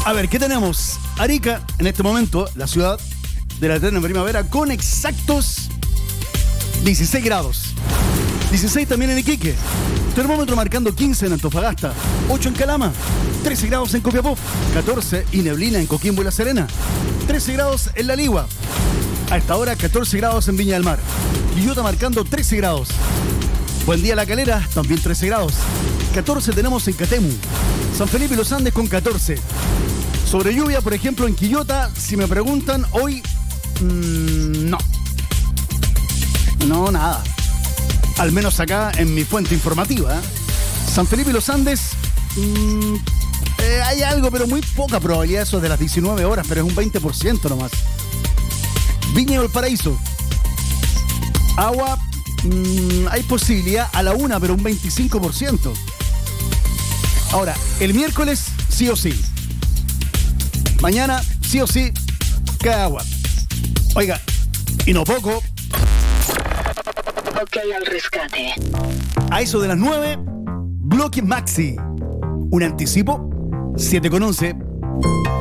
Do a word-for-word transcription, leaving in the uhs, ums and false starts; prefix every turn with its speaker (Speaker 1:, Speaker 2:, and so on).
Speaker 1: A ver, ¿qué tenemos? Arica, en este momento, la ciudad de la eterna primavera, con exactos dieciséis grados. dieciséis también en Iquique. Termómetro marcando quince en Antofagasta, ocho en Calama, trece grados en Copiapó, catorce y neblina en Coquimbo y La Serena, trece grados en La Ligua. A esta hora, catorce grados en Viña del Mar. Quillota marcando trece grados. Buen día La Calera, también trece grados. catorce tenemos en Catemu. San Felipe y Los Andes con catorce. Sobre lluvia, por ejemplo, en Quillota, si me preguntan, hoy mmm, no. No, nada. Al menos acá en mi fuente informativa. ¿eh? San Felipe y Los Andes, mmm, eh, hay algo, pero muy poca probabilidad, eso de las diecinueve horas, pero es un veinte por ciento nomás. Viña y Valparaíso. Agua, mmm, hay posibilidad a la una, pero un veinticinco por ciento. Ahora, el miércoles, sí o sí. Mañana, sí o sí, cae agua. Oiga, y no poco.
Speaker 2: Ok al rescate.
Speaker 1: A eso de las nueve, bloque maxi. Un anticipo, siete con once.